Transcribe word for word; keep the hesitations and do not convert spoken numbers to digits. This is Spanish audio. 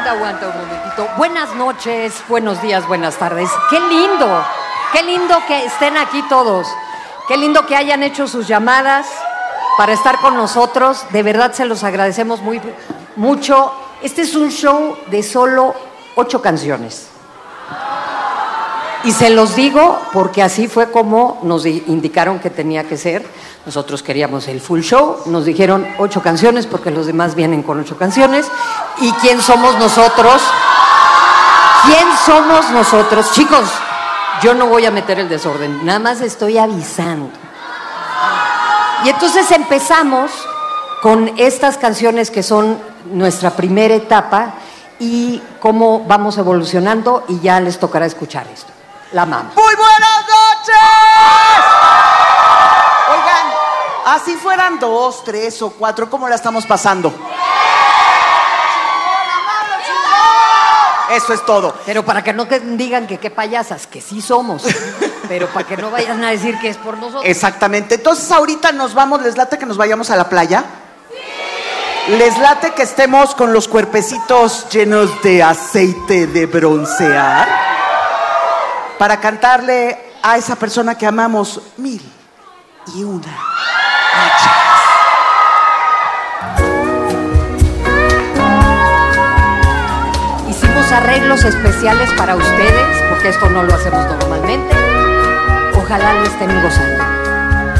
aguanta, aguanta un momentito. Buenas noches, buenos días, buenas tardes. Qué lindo, qué lindo que estén aquí todos. Qué lindo que hayan hecho sus llamadas para estar con nosotros. De verdad se los agradecemos muy mucho. Este es un show de solo ocho canciones. Y se los digo porque así fue como nos indicaron que tenía que ser. Nosotros queríamos el full show, nos dijeron ocho canciones porque los demás vienen con ocho canciones. ¿Y quién somos nosotros? ¿Quién somos nosotros? Chicos, yo no voy a meter el desorden, nada más estoy avisando. Y entonces empezamos con estas canciones que son nuestra primera etapa y cómo vamos evolucionando, y ya les tocará escuchar esto. La Mama. ¡Muy buenas noches! Oigan, así fueran dos, tres o cuatro, ¿cómo la estamos pasando? Eso es todo. Pero para que no que digan que qué payasas, que sí somos. Pero para que no vayan a decir que es por nosotros. Exactamente. Entonces ahorita nos vamos, ¿les late que nos vayamos a la playa? Sí. ¿Les late que estemos con los cuerpecitos llenos de aceite de broncear? Para cantarle a esa persona que amamos mil y una noches. Hicimos arreglos especiales para ustedes, porque esto no lo hacemos normalmente. Ojalá lo estén gozando.